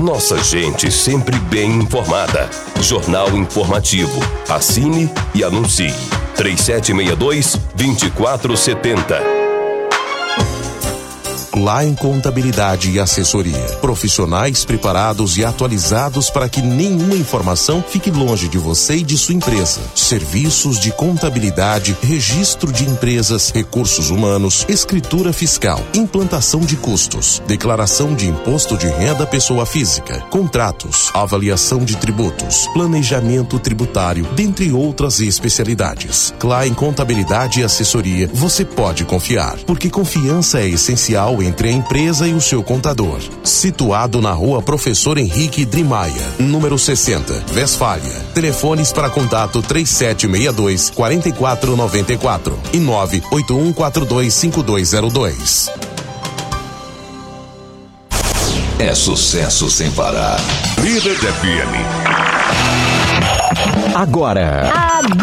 Nossa gente sempre bem informada. Jornal Informativo. Assine e anuncie. 3762-2470. Klein Contabilidade e Assessoria. Profissionais preparados e atualizados para que nenhuma informação fique longe de você e de sua empresa. Serviços de contabilidade, registro de empresas, recursos humanos, escritura fiscal, implantação de custos, declaração de imposto de renda pessoa física, contratos, avaliação de tributos, planejamento tributário, dentre outras especialidades. Klein Contabilidade e Assessoria, você pode confiar, porque confiança é essencial entre a empresa e o seu contador. Situado na Rua Professor Henrique Drimaia, número 60, Westfália. Telefones para contato 3762-4494 e 981425202. É sucesso sem parar. Líder FM. Agora,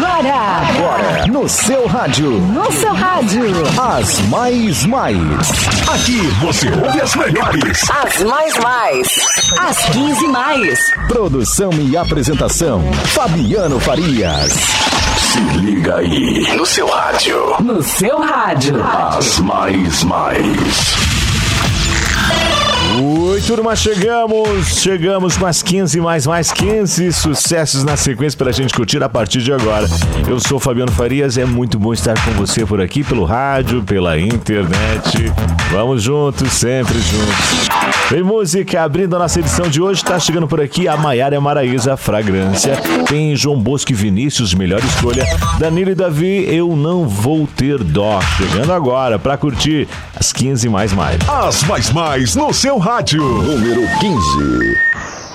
no seu rádio. As mais. Aqui você ouve as melhores. As mais. As 15 mais. Produção e apresentação, Fabiano Farias. Se liga aí. No seu rádio. As mais. Oi, turma, chegamos com as 15 mais 15 sucessos na sequência pra gente curtir a partir de agora. Eu sou o Fabiano Farias, é muito bom estar com você por aqui, pelo rádio, pela internet. Vamos juntos, sempre juntos. Tem música abrindo a nossa edição de hoje, tá chegando por aqui a Maiara e Maraísa, Fragrância. Tem João Bosco e Vinícius, Melhor Escolha. Danilo e Davi, Eu Não Vou Ter Dó. Chegando agora pra curtir as 15 mais. As mais no seu rádio. Número 15.